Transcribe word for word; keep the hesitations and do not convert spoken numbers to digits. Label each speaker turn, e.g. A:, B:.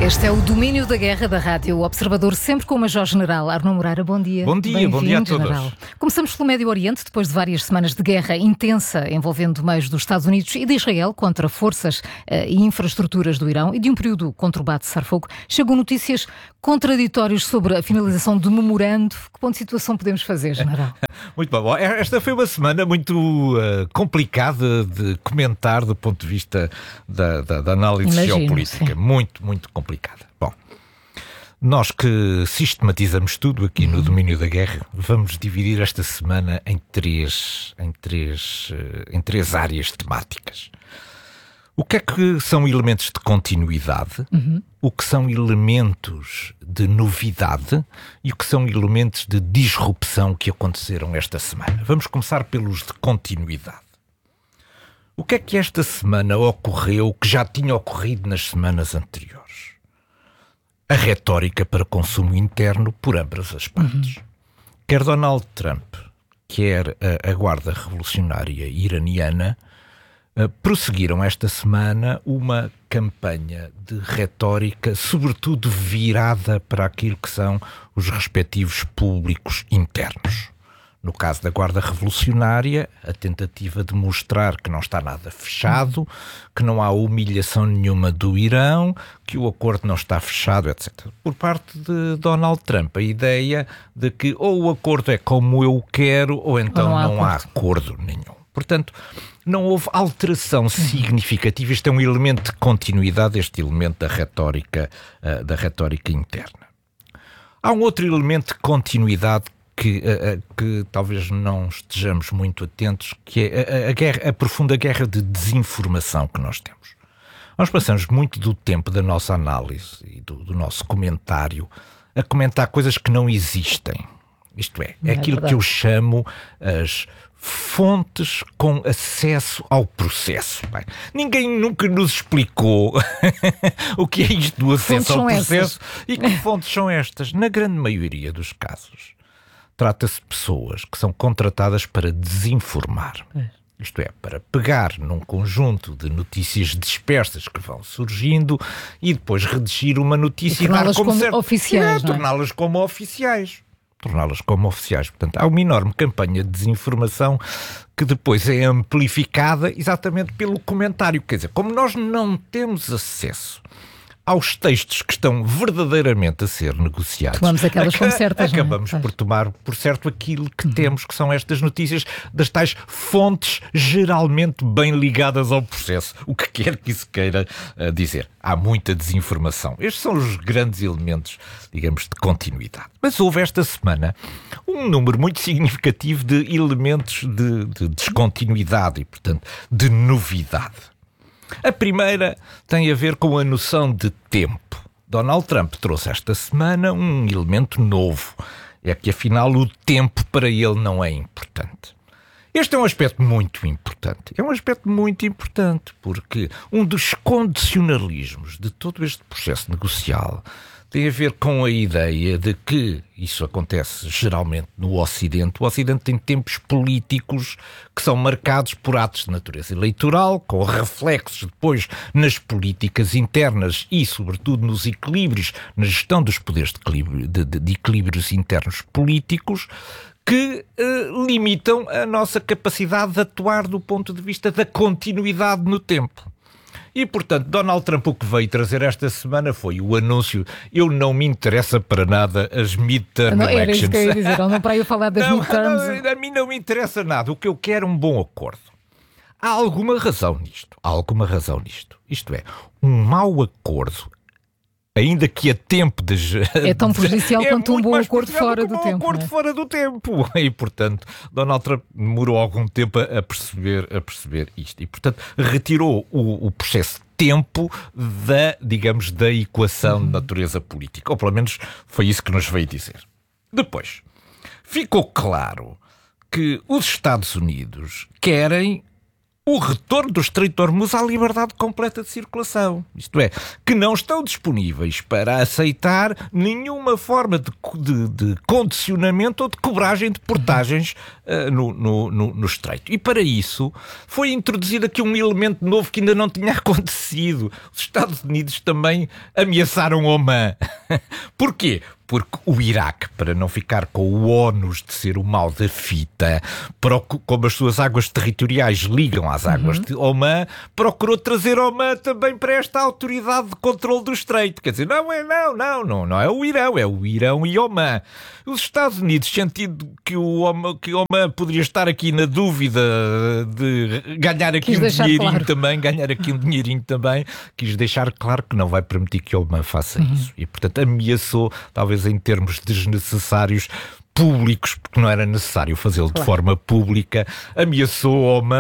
A: Este é o Domínio da Guerra da Rádio Observador, sempre com o Major-General Arnaud Moreira. Bom dia.
B: Bom dia, bom dia a todos.
A: General. Começamos pelo Médio Oriente, depois de várias semanas de guerra intensa envolvendo meios dos Estados Unidos e de Israel contra forças uh, e infraestruturas do Irão e de um período conturbado de cessar-fogo. Chegam notícias contraditórias sobre a finalização do memorando. Que ponto de situação podemos fazer, General?
B: Muito bom. Esta foi uma semana muito uh, complicada de comentar do ponto de vista da, da, da análise
A: Imagino,
B: geopolítica.
A: Sim.
B: Muito, muito complicada. Bom, nós que sistematizamos tudo aqui no Domínio da Guerra, vamos dividir esta semana em três, em três, em três áreas temáticas. O que é que são elementos de continuidade, uhum. o que são elementos de novidade e o que são elementos de disrupção que aconteceram esta semana. Vamos começar pelos de continuidade. O que é que esta semana ocorreu que já tinha ocorrido nas semanas anteriores? A retórica para consumo interno por ambas as partes. Uhum. Quer Donald Trump, quer a, a Guarda Revolucionária Iraniana, uh, prosseguiram esta semana uma campanha de retórica, sobretudo virada para aquilo que são os respectivos públicos internos. No caso da Guarda Revolucionária, a tentativa de mostrar que não está nada fechado, que não há humilhação nenhuma do Irão, que o acordo não está fechado, etcétera. Por parte de Donald Trump, a ideia de que ou o acordo é como eu quero, ou então não há, não há acordo nenhum. Portanto, não houve alteração significativa. Isto é um elemento de continuidade, este elemento da retórica, uh, da retórica interna. Há um outro elemento de continuidade Que, uh, que talvez não estejamos muito atentos, que é a, a, guerra, a profunda guerra de desinformação que nós temos. Nós passamos muito do tempo da nossa análise e do, do nosso comentário a comentar coisas que não existem. Isto é, é, é aquilo verdade. que eu chamo as fontes com acesso ao processo. Bem, ninguém nunca nos explicou o que é isto do acesso ao processo essas? E que fontes são estas. Na grande maioria dos casos, trata-se de pessoas que são contratadas para desinformar. É. Isto é, para pegar num conjunto de notícias dispersas que vão surgindo e depois redigir uma notícia e, e dar como,
A: como
B: certo.
A: oficiais.
B: É, torná-las como oficiais. Torná-las como oficiais. Portanto, há uma enorme campanha de desinformação que depois é amplificada exatamente pelo comentário. Quer dizer, como nós não temos acesso aos textos que estão verdadeiramente a ser negociados,
A: tomamos aquelas como certas,
B: acabamos
A: não é?
B: por tomar por certo aquilo que uhum. temos, que são estas notícias das tais fontes geralmente bem ligadas ao processo, o que quer que isso queira uh, dizer. Há muita desinformação. Estes são os grandes elementos, digamos, de continuidade. Mas houve esta semana um número muito significativo de elementos de, de descontinuidade e, portanto, de novidade. A primeira tem a ver com a noção de tempo. Donald Trump trouxe esta semana um elemento novo. É que, afinal, o tempo para ele não é importante. Este é um aspecto muito importante. É um aspecto muito importante porque um dos condicionalismos de todo este processo negocial tem a ver com a ideia de que, isso acontece geralmente no Ocidente, o Ocidente tem tempos políticos que são marcados por atos de natureza eleitoral, com reflexos depois nas políticas internas e, sobretudo, nos equilíbrios, na gestão dos poderes de, equilíbrio, de, de, de equilíbrios internos políticos, que eh, limitam a nossa capacidade de atuar do ponto de vista da continuidade no tempo. E, portanto, Donald Trump o que veio trazer esta semana foi o anúncio: eu não me interessa para nada as midterm
A: não,
B: elections.
A: Era isso que eu ia dizer, não para eu falar das
B: não,
A: midterms.
B: Não, a mim não me interessa nada, o que eu quero é um bom acordo. Há alguma razão nisto, há alguma razão nisto. Isto é, um mau acordo, ainda que a tempo de...
A: É tão prejudicial
B: é
A: quanto um bom acordo fora do
B: um
A: tempo.
B: acordo
A: é?
B: fora do tempo. E, portanto, Donald Trump demorou algum tempo a perceber, a perceber isto. E, portanto, retirou o, o processo de tempo da, digamos, da equação uhum. de natureza política. Ou, pelo menos, foi isso que nos veio dizer. Depois, ficou claro que os Estados Unidos querem o retorno do Estreito de Hormuz à liberdade completa de circulação. Isto é, que não estão disponíveis para aceitar nenhuma forma de, de, de condicionamento ou de cobragem de portagens uh, no, no, no, no Estreito. E para isso foi introduzido aqui um elemento novo que ainda não tinha acontecido. Os Estados Unidos também ameaçaram Omã. Porquê? Porque o Iraque, para não ficar com o ónus de ser o mal da fita, como as suas águas territoriais ligam às águas uhum. de Omã, procurou trazer Omã também para esta autoridade de controle do Estreito. Quer dizer, não é, não, não, não, não é o Irão, é o Irão e Omã. Os Estados Unidos, sentindo que o Omã, que Omã poderia estar aqui na dúvida de ganhar aqui quis um dinheirinho claro. também, ganhar aqui um dinheirinho também, quis deixar claro que não vai permitir que Omã faça uhum. isso. E, portanto, ameaçou, talvez em termos desnecessários, públicos, porque não era necessário fazê-lo claro. de forma pública, ameaçou Omã